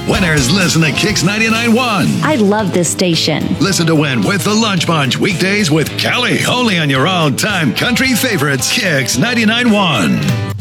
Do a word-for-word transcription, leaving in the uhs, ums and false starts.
Winners listen to Kix ninety-nine point one. I love this station. Listen to Win with the Lunch Bunch weekdays with Kelly. Only on your all-time country favorites, Kix ninety-nine point one.